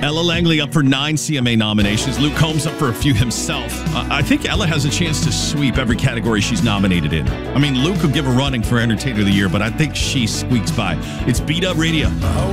Ella Langley up for 9 CMA nominations. Luke Combs up for a few himself. I think Ella has a chance to sweep every category she's nominated in. I mean, Luke could give a running for Entertainer of the Year, but I think she squeaks by. It's Beat Up Radio.